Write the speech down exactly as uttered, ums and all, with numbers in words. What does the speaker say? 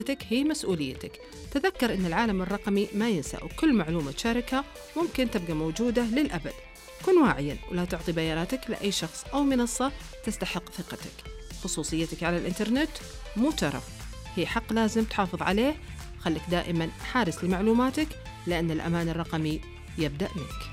هي مسؤوليتك. تذكر أن العالم الرقمي ما ينسى، وكل معلومة تشاركها ممكن تبقى موجودة للأبد. كن واعياً ولا تعطي بياناتك لأي شخص أو منصة تستحق ثقتك. خصوصيتك على الإنترنت مو ترف، هي حق لازم تحافظ عليه. خليك دائماً حارس لمعلوماتك، لأن الأمان الرقمي يبدأ منك.